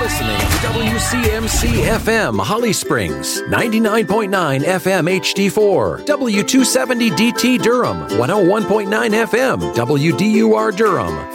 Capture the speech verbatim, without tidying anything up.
listening to W C M C F M Holly Springs, ninety-nine point nine F M H D four, W two seventy D T Durham, one oh one point nine F M W D U R Durham,